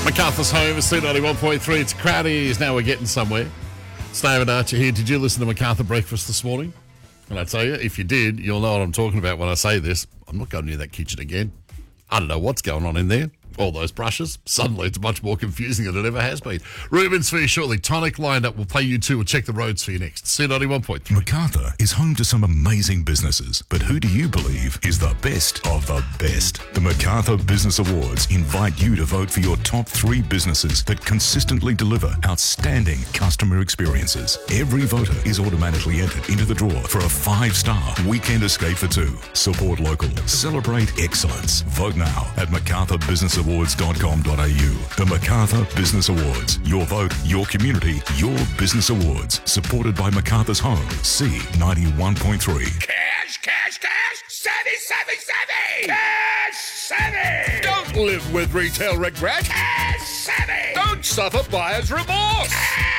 MacArthur's home is C91.3. It's Crowdies. Now we're getting somewhere. It's David Archer here. Did you listen to MacArthur Breakfast this morning? And I tell you, if you did, you'll know what I'm talking about when I say this. I'm not going near that kitchen again. I don't know what's going on in there. All those brushes. Suddenly it's much more confusing than it ever has been. Rubens for you shortly. Tonic lined up. We'll play you two. We'll check the roads for you next. C91.3. MacArthur is home to some amazing businesses, but who do you believe is the best of the best? The MacArthur Business Awards invite you to vote for your top 3 businesses that consistently deliver outstanding customer experiences. Every voter is automatically entered into the draw for a 5-star weekend escape for 2. Support local. Celebrate excellence. Vote now at MacArthurBusinessAwards.com.au. The MacArthur Business Awards. Your vote, your community, your business awards. Supported by MacArthur's home, C91.3. Cash, cash, cash! Savvy, savvy, savvy! Cash savvy! Don't live with retail regret. Cash savvy! Don't suffer buyer's remorse.